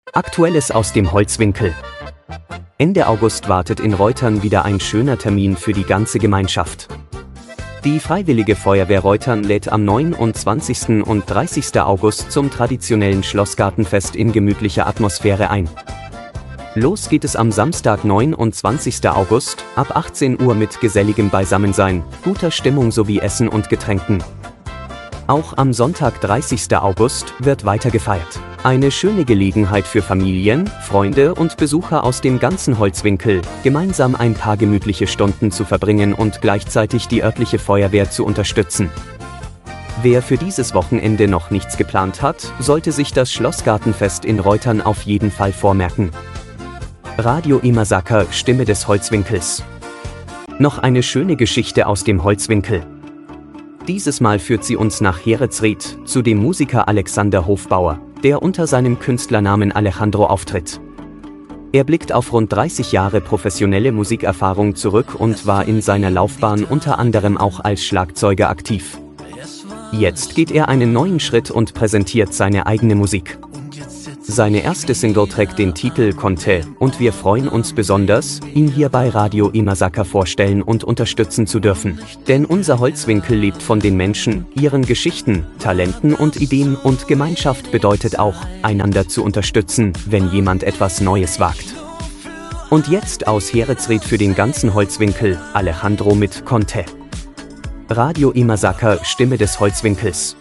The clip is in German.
Aktuelles aus dem Holzwinkel. Ende August wartet in Reutern wieder ein schöner Termin für die ganze Gemeinschaft. Die Freiwillige Feuerwehr Reutern lädt am 29. und 30. August zum traditionellen Schlossgartenfest in gemütlicher Atmosphäre ein. Los geht es am Samstag, 29. August, ab 18 Uhr mit geselligem Beisammensein, guter Stimmung sowie Essen und Getränken. Auch am Sonntag, 30. August, wird weiter gefeiert. Eine schöne Gelegenheit für Familien, Freunde und Besucher aus dem ganzen Holzwinkel, gemeinsam ein paar gemütliche Stunden zu verbringen und gleichzeitig die örtliche Feuerwehr zu unterstützen. Wer für dieses Wochenende noch nichts geplant hat, sollte sich das Schlossgartenfest in Reutern auf jeden Fall vormerken. Radio Imasaka, Stimme des Holzwinkels. Noch eine schöne Geschichte aus dem Holzwinkel. Dieses Mal führt sie uns nach Heretsried, zu dem Musiker Alexander Hofbauer, der unter seinem Künstlernamen Alejandro auftritt. Er blickt auf rund 30 Jahre professionelle Musikerfahrung zurück und war in seiner Laufbahn unter anderem auch als Schlagzeuger aktiv. Jetzt geht er einen neuen Schritt und präsentiert seine eigene Musik. Seine erste Single trägt den Titel Conte und wir freuen uns besonders, ihn hier bei Radio Imasaka vorstellen und unterstützen zu dürfen. Denn unser Holzwinkel lebt von den Menschen, ihren Geschichten, Talenten und Ideen und Gemeinschaft bedeutet auch, einander zu unterstützen, wenn jemand etwas Neues wagt. Und jetzt aus Heretsried für den ganzen Holzwinkel, Alejandro mit Conte. Radio Imasaka, Stimme des Holzwinkels.